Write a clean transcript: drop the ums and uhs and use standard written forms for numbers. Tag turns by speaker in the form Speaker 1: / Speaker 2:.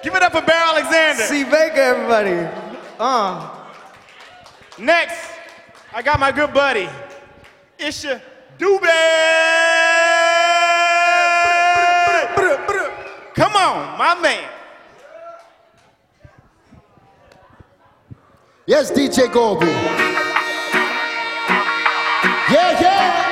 Speaker 1: Give it up for Bear Alexander.
Speaker 2: C. Baker, everybody.
Speaker 1: Next, I got my good buddy, Isha Dube. Come on, my man.
Speaker 3: Yes, DJ Goldie. Yeah, yeah.